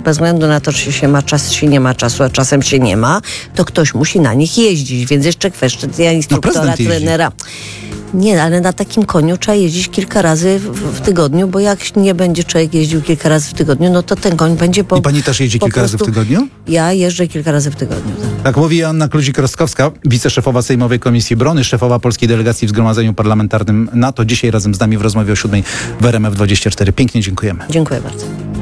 bez względu na to, czy się ma czas, czy nie ma czasu, a czasem się nie ma, to ktoś musi na nich jeździć, więc jeszcze kwestia instruktora, prezydent jeździ. trenera. Nie, ale na takim koniu trzeba jeździć kilka razy w tygodniu, bo jak nie będzie człowiek jeździł kilka razy w tygodniu, no to ten koń będzie I pani też jeździ kilka razy w tygodniu? Ja jeżdżę kilka razy w tygodniu. Tak. Tak mówi Anna Kluzik-Rostkowska, wiceszefowa Sejmowej Komisji Brony, szefowa polskiej delegacji w Zgromadzeniu Parlamentarnym NATO. Dzisiaj razem z nami w rozmowie o 7 w RMF24. Pięknie dziękujemy. Dziękuję bardzo.